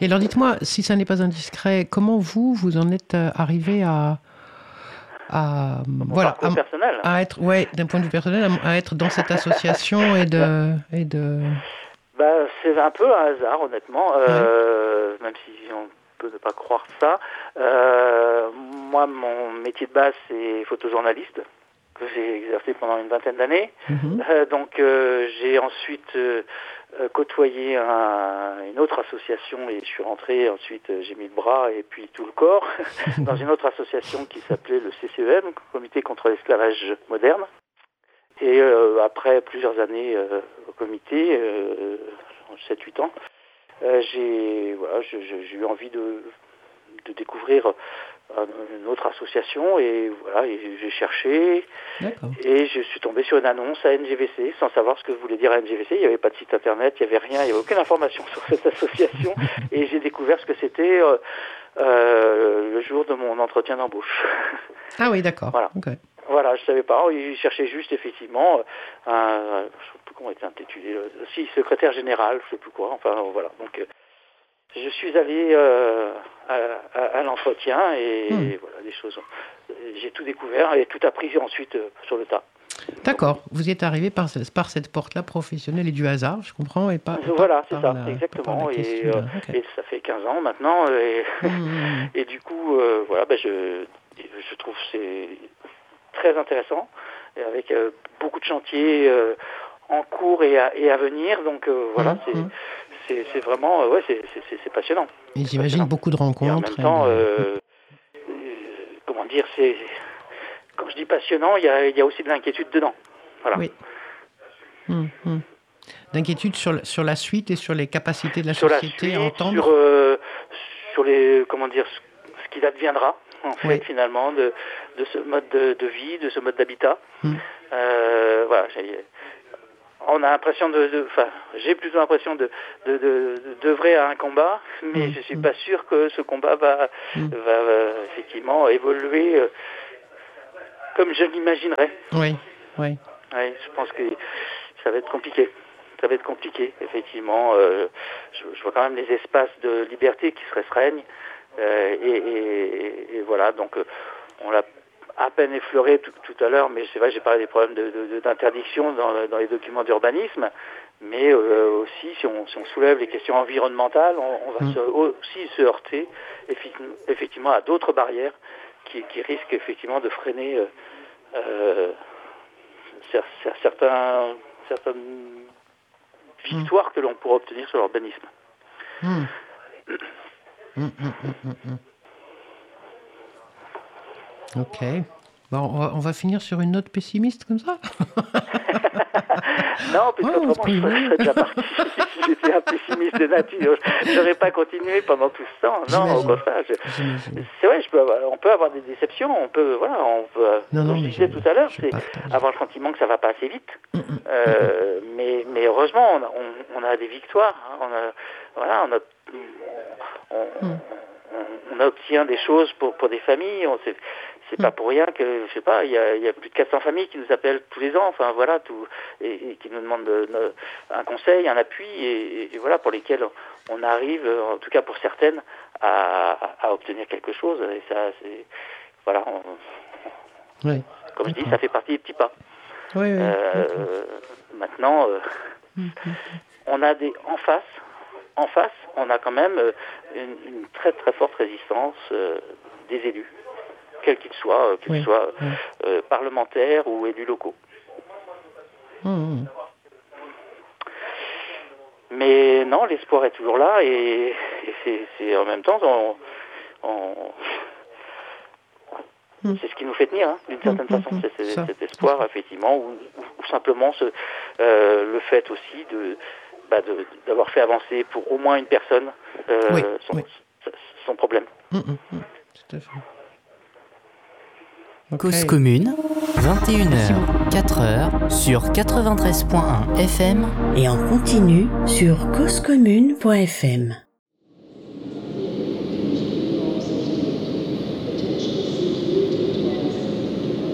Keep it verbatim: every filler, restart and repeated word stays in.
Et alors dites-moi, si ça n'est pas indiscret, comment vous, vous en êtes arrivé à... à Mon voilà, parcours à, personnel. à être, ouais, d'un point de vue personnel, à, à être dans cette association et de... Et de... Bah, c'est un peu un hasard, honnêtement, euh, ouais. même si on peut ne pas croire ça. Euh, moi, mon métier de base, c'est photojournaliste, que j'ai exercé pendant une vingtaine d'années. Mm-hmm. Euh, donc, euh, j'ai ensuite euh, côtoyé un, une autre association et je suis rentré. Ensuite, j'ai mis le bras et puis tout le corps dans une autre association qui s'appelait le C C E M, Comité contre l'esclavage moderne. Et euh, après plusieurs années euh, au comité, euh, sept huit ans, euh, j'ai voilà, j'ai, j'ai eu envie de, de découvrir une autre association et voilà, et j'ai cherché. D'accord. Et je suis tombé sur une annonce à N G V C sans savoir ce que voulait dire N G V C. Il n'y avait pas de site internet, il n'y avait rien, il n'y avait aucune information sur cette association. Et j'ai découvert ce que c'était euh, euh, le jour de mon entretien d'embauche. Ah oui, d'accord. Voilà. Okay. Voilà, je savais pas. Il cherchait juste effectivement un, je sais plus comment était intitulé, si secrétaire général, je sais plus quoi. Enfin voilà. Donc euh, je suis allé euh, à, à, à l'entretien et hmm. voilà les choses. J'ai tout découvert et tout appris ensuite euh, sur le tas. D'accord. Donc, vous y êtes arrivé par, par cette porte-là professionnelle et du hasard, je comprends, et pas. Voilà, pas, c'est par ça, la, exactement. la et, euh, okay. et ça fait quinze ans maintenant. Et, mmh. et du coup, euh, voilà, ben je, je trouve que c'est très intéressant, et avec euh, beaucoup de chantiers euh, en cours et à, et à venir. Donc euh, voilà, mmh. c'est, c'est, c'est vraiment, euh, ouais, c'est, c'est, c'est passionnant. Et j'imagine passionnant. Beaucoup de rencontres. Et en même temps, de... euh, euh, comment dire, c'est quand je dis passionnant, il y a, il y a aussi de l'inquiétude dedans. Voilà. Oui. Mmh, mmh. D'inquiétude sur, sur la suite et sur les capacités de la sur société la suite, à entendre. Sur, euh, sur les, comment dire, ce qu'il adviendra. En fait, oui. finalement, de, de ce mode de, de vie, de ce mode d'habitat. Mmh. Euh, voilà, j'ai, on a l'impression de, enfin, j'ai plutôt l'impression de, de, de, de d'œuvrer à un combat, mais mmh. je suis mmh. pas sûr que ce combat va, mmh. va, va effectivement évoluer euh, comme je l'imaginerais. Oui, oui. Oui, je pense que ça va être compliqué. Ça va être compliqué, effectivement. Euh, je, je vois quand même les espaces de liberté qui se restreignent. Euh, et, et, et voilà, donc euh, on l'a à peine effleuré tout, tout à l'heure, mais c'est vrai, j'ai parlé des problèmes de, de, d'interdiction dans, dans les documents d'urbanisme, mais euh, aussi si on, si on soulève les questions environnementales, on, on va mmh. se, aussi se heurter effectivement à d'autres barrières qui, qui risquent effectivement de freiner euh, euh, certains, certaines victoires mmh. que l'on pourra obtenir sur l'urbanisme. Mmh. Mmh, mmh, mmh, mmh. Ok. Bon, on, va, on va finir sur une note pessimiste comme ça. Non, parce oh, qu'autrement, je serais déjà parti. Si j'étais un pessimiste de nature, je n'aurais pas continué pendant tout ce temps. Non, J'imagine. Au contraire. Je, c'est vrai, je peux avoir, on peut avoir des déceptions. On peut, voilà, on peut. Non, non, comme je disais je, tout à l'heure, c'est partage. Avoir le sentiment que ça va pas assez vite. Mm, mm, euh, mm. Mais, mais heureusement, on a, on, on a des victoires. Hein, on a, voilà, on a, on, mm. on, on obtient des choses pour, pour des familles. On sait, c'est pas pour rien que, je sais pas, il y a, il y a plus de quatre cents familles qui nous appellent tous les ans, enfin voilà, tout, et, et qui nous demandent de, de, un conseil, un appui, et, et voilà, pour lesquels on arrive, en tout cas pour certaines, à, à obtenir quelque chose. Et ça, c'est, voilà, on, oui. comme je dis, ça fait partie des petits pas. Oui, oui, euh, oui. Maintenant, euh, mm-hmm. on a des, en face, en face, on a quand même une, une très très forte résistance euh, des élus. Quels qu'ils soient, euh, qu'ils oui, soient oui. Euh, parlementaires ou élus locaux. Mmh. Mais non, l'espoir est toujours là et, et c'est, c'est en même temps, on, on, mmh. c'est ce qui nous fait tenir, hein, d'une certaine mmh, façon, mmh, c'est, c'est, cet espoir, effectivement, ou, ou simplement ce, euh, le fait aussi de, bah de, d'avoir fait avancer pour au moins une personne euh, oui, son, oui. son problème. Mmh, mmh, tout à fait. Okay. Cause commune, vingt et une heures, quatre heures, sur quatre-vingt-treize point un F M et en continu sur cause commune point F M.